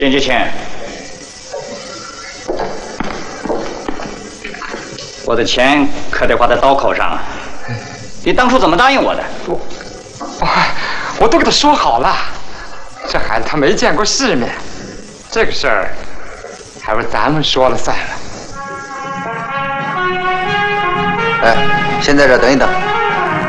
丁继清，我的钱可得花在刀口上啊！你当初怎么答应我的？ 我都跟他说好了，这孩子他没见过世面，这个事儿还不是咱们说了算了。 哎，先在这等一等。